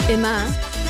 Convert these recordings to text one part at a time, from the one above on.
Immer,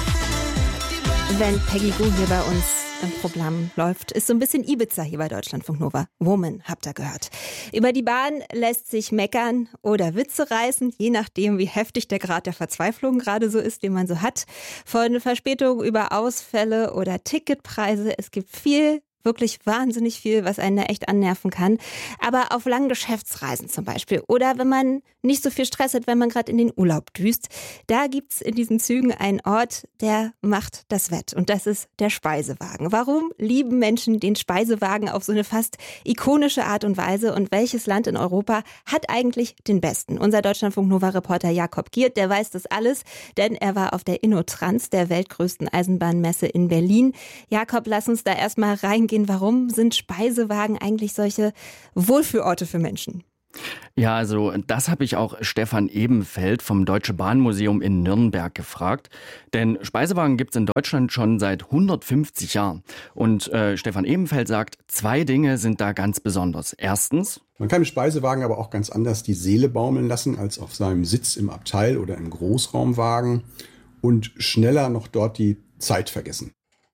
wenn Peggy Gou hier bei uns im Programm läuft, ist so ein bisschen Ibiza hier bei Deutschlandfunk Nova. Woman, habt ihr gehört. Über die Bahn lässt sich meckern oder Witze reißen, je nachdem, wie heftig der Grad der Verzweiflung gerade so ist, den man so hat. Von Verspätungen über Ausfälle oder Ticketpreise. Es gibt viel, wirklich wahnsinnig viel, was einen da echt annerven kann. Aber auf langen Geschäftsreisen zum Beispiel oder wenn man nicht so viel Stress hat, wenn man gerade in den Urlaub düst, da gibt's in diesen Zügen einen Ort, der macht das wett. Und das ist der Speisewagen. Warum lieben Menschen den Speisewagen auf so eine fast ikonische Art und Weise? Und welches Land in Europa hat eigentlich den besten? Unser Deutschlandfunk-Nova-Reporter Jakob Giert, der weiß das alles, denn er war auf der InnoTrans, der weltgrößten Eisenbahnmesse in Berlin. Jakob, lass uns da erstmal reingehen. Warum sind Speisewagen eigentlich solche Wohlfühlorte für Menschen? Ja, also das habe ich auch Stefan Ebenfeld vom Deutsche Bahnmuseum in Nürnberg gefragt. Denn Speisewagen gibt es in Deutschland schon seit 150 Jahren. Und Stefan Ebenfeld sagt, 2 Dinge sind da ganz besonders. Erstens: Man kann im Speisewagen aber auch ganz anders die Seele baumeln lassen als auf seinem Sitz im Abteil oder im Großraumwagen und schneller noch dort die Zeit vergessen.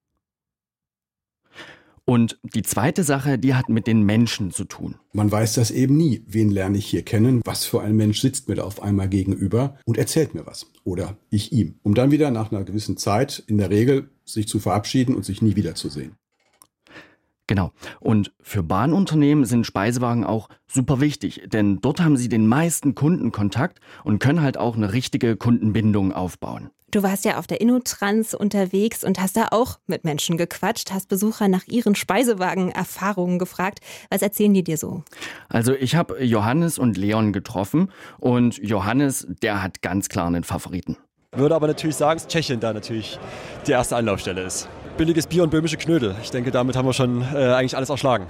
Und die zweite Sache, die hat mit den Menschen zu tun. Man weiß das eben nie. Wen lerne ich hier kennen? Was für ein Mensch sitzt mir da auf einmal gegenüber und erzählt mir was? Oder ich ihm. Um dann wieder nach einer gewissen Zeit in der Regel sich zu verabschieden und sich nie wiederzusehen. Genau. Und für Bahnunternehmen sind Speisewagen auch super wichtig, denn dort haben sie den meisten Kundenkontakt und können halt auch eine richtige Kundenbindung aufbauen. Du warst ja auf der InnoTrans unterwegs und hast da auch mit Menschen gequatscht, hast Besucher nach ihren Speisewagen-Erfahrungen gefragt. Was erzählen die dir so? Also ich habe Johannes und Leon getroffen und Johannes, der hat ganz klar einen Favoriten. Würde aber natürlich sagen, dass Tschechien da natürlich die erste Anlaufstelle ist. Billiges Bier und böhmische Knödel. Ich denke, damit haben wir schon eigentlich alles erschlagen.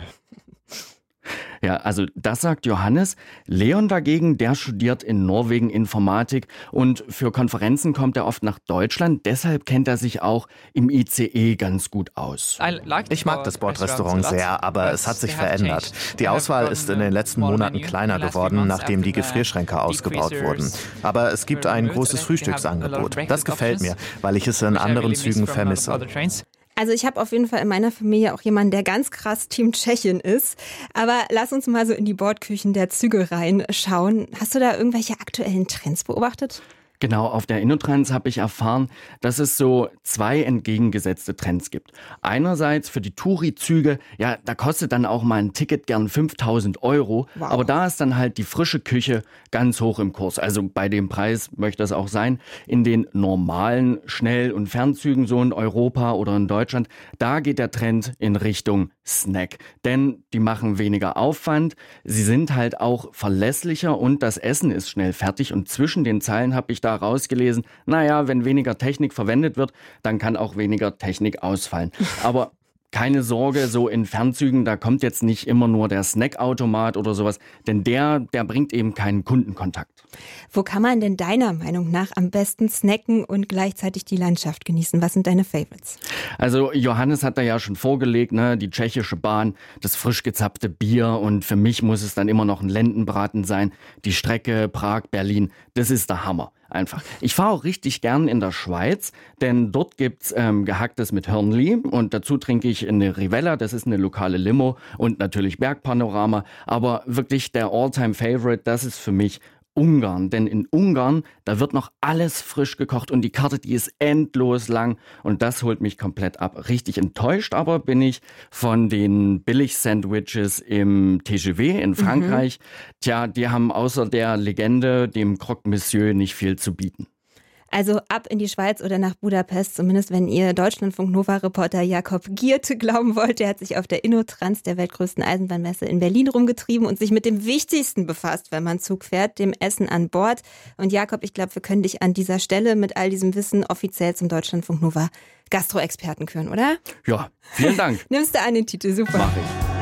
Ja, also das sagt Johannes. Leon dagegen, der studiert in Norwegen Informatik und für Konferenzen kommt er oft nach Deutschland. Deshalb kennt er sich auch im ICE ganz gut aus. Ich mag das Bordrestaurant sehr, aber es hat sich verändert. Die Auswahl ist in den letzten Monaten kleiner geworden, nachdem die Gefrierschränke ausgebaut wurden. Aber es gibt ein großes Frühstücksangebot. Das gefällt mir, weil ich es in anderen Zügen vermisse. Also ich habe auf jeden Fall in meiner Familie auch jemanden, der ganz krass Team Tschechien ist. Aber lass uns mal so in die Bordküchen der Züge reinschauen. Hast du da irgendwelche aktuellen Trends beobachtet? Genau, auf der InnoTrans habe ich erfahren, dass es so 2 entgegengesetzte Trends gibt. Einerseits für die Touri-Züge, ja, da kostet dann auch mal ein Ticket gern 5.000 €. Wow. Aber da ist dann halt die frische Küche ganz hoch im Kurs. Also bei dem Preis möchte das auch sein. In den normalen Schnell- und Fernzügen, so in Europa oder in Deutschland, da geht der Trend in Richtung Snack. Denn die machen weniger Aufwand, sie sind halt auch verlässlicher und das Essen ist schnell fertig. Und zwischen den Zeilen habe ich da rausgelesen, naja, wenn weniger Technik verwendet wird, dann kann auch weniger Technik ausfallen. Aber keine Sorge, so in Fernzügen, da kommt jetzt nicht immer nur der Snackautomat oder sowas, denn der bringt eben keinen Kundenkontakt. Wo kann man denn deiner Meinung nach am besten snacken und gleichzeitig die Landschaft genießen? Was sind deine Favorites? Also Johannes hat da ja schon vorgelegt, ne, die tschechische Bahn, das frisch gezapfte Bier und für mich muss es dann immer noch ein Lendenbraten sein. Die Strecke Prag-Berlin, das ist der Hammer. Einfach. Ich fahre auch richtig gern in der Schweiz, denn dort gibt's Gehacktes mit Hörnli und dazu trinke ich eine Rivella, das ist eine lokale Limo und natürlich Bergpanorama, aber wirklich der All-Time-Favorite, das ist für mich Ungarn, denn in Ungarn, da wird noch alles frisch gekocht und die Karte, die ist endlos lang und das holt mich komplett ab. Richtig enttäuscht aber bin ich von den Billig-Sandwiches im TGV in Frankreich. Tja, die haben außer der Legende, dem Croque Monsieur, nicht viel zu bieten. Also ab in die Schweiz oder nach Budapest, zumindest wenn ihr Deutschlandfunk-Nova-Reporter Jakob Giert glauben wollt. Der hat sich auf der InnoTrans, der weltgrößten Eisenbahnmesse in Berlin, rumgetrieben und sich mit dem Wichtigsten befasst, wenn man Zug fährt, dem Essen an Bord. Und Jakob, ich glaube, wir können dich an dieser Stelle mit all diesem Wissen offiziell zum Deutschlandfunk-Nova Gastro-Experten küren, oder? Ja, vielen Dank. Nimmst du an den Titel, super. Mach ich.